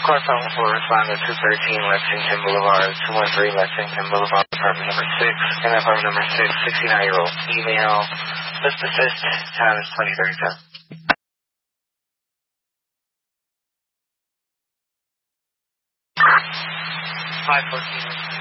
Car 514 responded to 213 Lexington Boulevard, 213 Lexington Boulevard, apartment number 6, and apartment number 6, 69-year-old female. Let's assist. Time is 2037. 514.